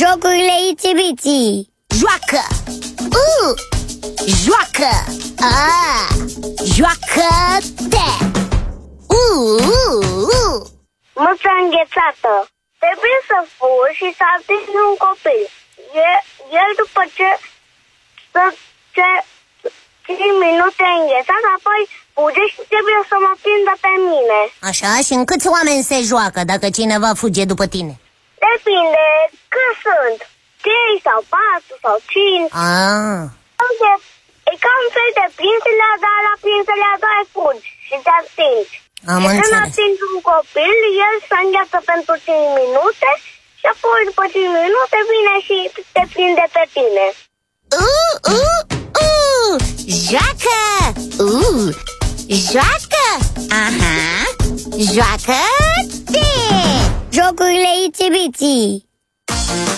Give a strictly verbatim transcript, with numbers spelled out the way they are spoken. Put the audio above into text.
Jocurile Itsy-Bitsy. Joacă! Uh! Joacă! Ah! Joacă-te! Uh! Uh! Uh! Mâța înghețată. Trebuie să furi și să atingi un copil. E, el după ce să ce cinci minute înghețat, apoi fuge și trebuie să mă prindă pe mine. Așa? Și în câți oameni se joacă dacă cineva fuge după tine? Depinde cât sunt. Trei sau patru sau cinci. Ah. E ca un fel de prinselea, dar la prinselea doar fugi și te atingi. Am și înțeles. când atingi un copil, el se îngheață pentru cinci minute și apoi după cinci minute vine și te prinde pe tine. Uh, uh, uh! Joacă! Uh! Joacă! Aha! Joacă-te! Jocurile Itsy-Bitsy.